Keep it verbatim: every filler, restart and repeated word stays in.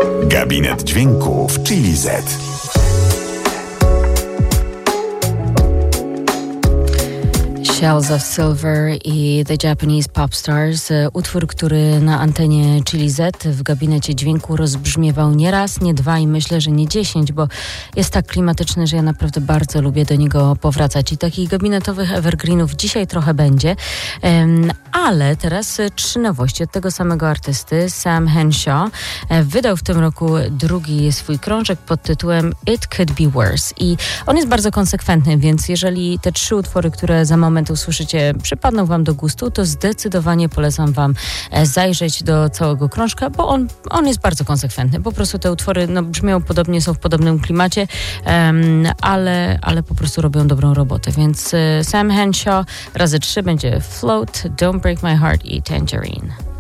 Gabinet Dźwięku w Chili Z. Shells of Silver i The Japanese Pop Stars. Utwór, który na antenie Chili Z w gabinecie dźwięku rozbrzmiewał nie raz, nie dwa i myślę, że nie dziesięć, bo jest tak klimatyczny, że ja naprawdę bardzo lubię do niego powracać. I takich gabinetowych evergreenów dzisiaj trochę będzie. Um, ale teraz trzy nowości od tego samego artysty. Sam Henshaw wydał w tym roku drugi swój krążek pod tytułem It Could Be Worse. I on jest bardzo konsekwentny, więc jeżeli te trzy utwory, które za moment usłyszycie, przypadną wam do gustu, to zdecydowanie polecam wam zajrzeć do całego krążka, bo on, on jest bardzo konsekwentny. Po prostu te utwory no, brzmią podobnie, są w podobnym klimacie, um, ale, ale po prostu robią dobrą robotę. Więc uh, Sam Henshaw razy trzy będzie Float, Don't Break My Heart i Tangerine.